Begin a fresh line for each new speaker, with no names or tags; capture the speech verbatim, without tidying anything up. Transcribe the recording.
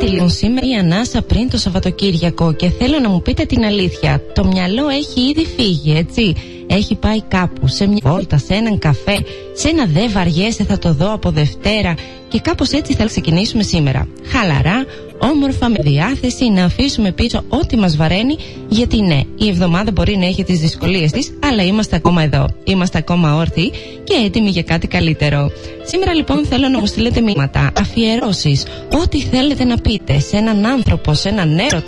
τη λοιπόν σήμερα η ανάσα πριν το Σαββατοκύριακο και θέλω να μου πείτε την αλήθεια. Το μυαλό έχει ήδη φύγει, έτσι. Έχει πάει κάπου, σε μια βόλτα, σε έναν καφέ, σε ένα δε βαριέσαι θα το δω από Δευτέρα και κάπως έτσι θα ξεκινήσουμε σήμερα. Χαλαρά, όμορφα, με διάθεση να αφήσουμε πίσω ό,τι μας βαραίνει, γιατί ναι, η εβδομάδα μπορεί να έχει τις δυσκολίες της, αλλά είμαστε ακόμα εδώ, είμαστε ακόμα όρθιοι και έτοιμοι για κάτι καλύτερο. Σήμερα λοιπόν θέλω να μου στείλετε μηνύματα, αφιερώσεις, ό,τι θέλετε να πείτε σε έναν άνθρωπο, σε έναν έρωτα.